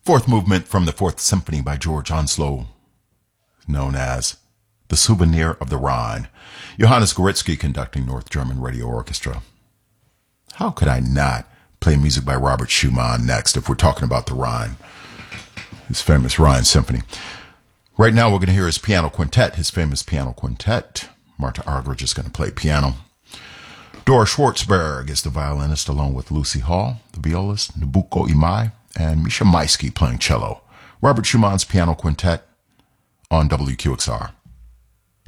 Fourth movement from the Fourth Symphony by George Onslow, known as The Souvenir of the Rhine. Johannes Goretzky conducting North German Radio Orchestra. How could I not play music by Robert Schumann next if we're talking about the Rhine? His famous Rhine Symphony. Right now we're going to hear his piano quintet, his famous piano quintet. Marta Argerich is going to play piano. Dora Schwartzberg is the violinist along with Lucy Hall, the violist, Nobuko Imai, and Misha Maisky playing cello. Robert Schumann's piano quintet on WQXR.